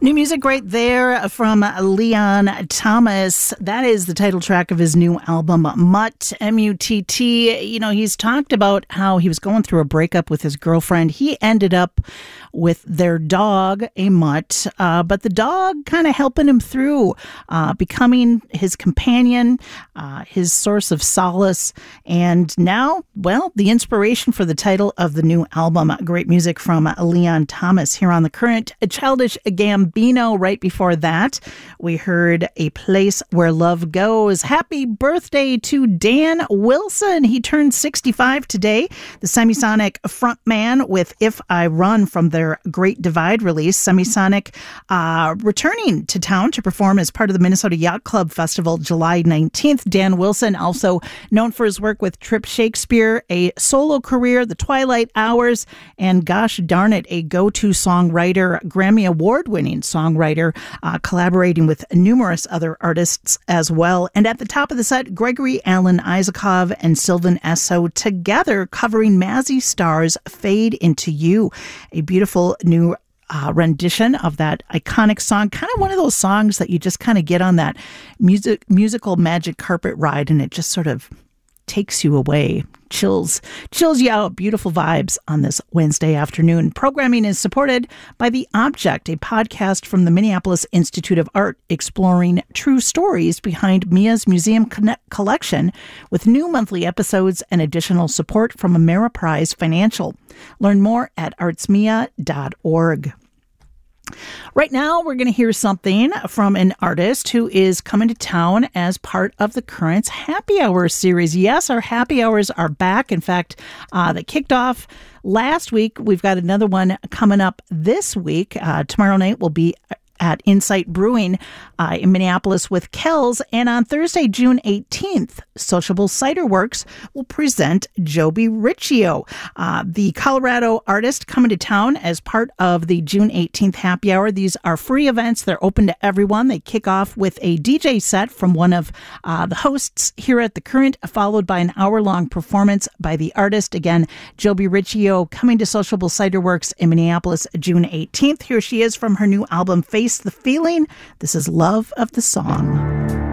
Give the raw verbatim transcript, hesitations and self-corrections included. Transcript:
New music right there from Leon Thomas. That is the title track of his new album, Mutt, M U T T. You know, he's talked about how he was going through a breakup with his girlfriend. He ended up with their dog, a mutt, uh, but the dog kind of helping him through, uh, becoming his companion, uh, his source of solace, and now, well, the inspiration for the title of the new album. Great music from Leon Thomas here on The Current. A Childish Gambino. Right before that, we heard A Place Where Love Goes. Happy birthday to Dan Wilson. He turned sixty-five today. The Semisonic frontman with If I Run from their Great Divide release. Semisonic uh, returning to town to perform as part of the Minnesota Yacht Club Festival July nineteenth. Dan Wilson, also known for his work with Trip Shakespeare, a solo career, The Twilight Hours, and gosh darn it, a go-to songwriter, Grammy Award-winning songwriter, uh, collaborating with numerous other artists as well. And at the top of the set, Gregory Alan Isakov and Sylvan Esso together covering Mazzy Star's Fade Into You, a beautiful new uh, rendition of that iconic song. Kind of one of those songs that you just kind of get on that music musical magic carpet ride and it just sort of takes you away, chills, chills you out. Beautiful vibes on this Wednesday afternoon. Programming is supported by The Object, a podcast from the Minneapolis Institute of Art exploring true stories behind Mia's Museum Connect collection with new monthly episodes and additional support from Ameriprise Financial. Learn more at arts mia dot org. Right now, we're going to hear something from an artist who is coming to town as part of the Current's Happy Hour series. Yes, our happy hours are back. In fact, uh, they kicked off last week. We've got another one coming up this week. Uh, tomorrow night will be at Insight Brewing uh, in Minneapolis with Kells. And on Thursday, June eighteenth, Sociable Cider Works will present Joby Riccio, uh, the Colorado artist coming to town as part of the June eighteenth happy hour. These are free events. They're open to everyone. They kick off with a D J set from one of uh, the hosts here at The Current, followed by an hour-long performance by the artist. Again, Joby Riccio coming to Sociable Cider Works in Minneapolis, June eighteenth. Here she is from her new album, Face the Feeling. This is Love of the Song.